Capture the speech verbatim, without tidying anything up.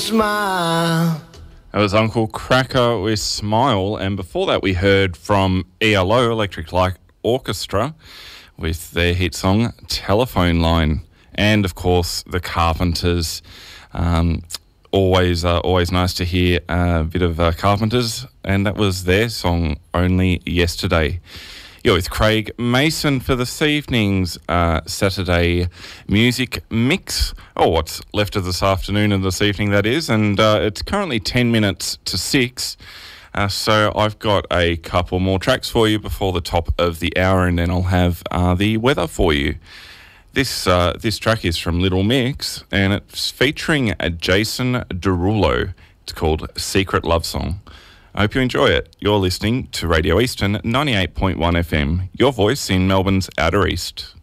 Smile. That was Uncle Cracker with Smile, and before that we heard from E L O, Electric Light Orchestra, with their hit song Telephone Line, and of course the Carpenters. Um, always, uh, always nice to hear a bit of uh, Carpenters, and that was their song Only Yesterday. You're with Craig Mason for this evening's uh, Saturday music mix, or what's left of this afternoon and this evening, that is, and uh, it's currently ten minutes to six, uh, so I've got a couple more tracks for you before the top of the hour, and then I'll have uh, the weather for you. This uh, this track is from Little Mix, and it's featuring Jason Derulo. It's called Secret Love Song. I hope you enjoy it. You're listening to Radio Eastern ninety-eight point one F M, your voice in Melbourne's Outer East.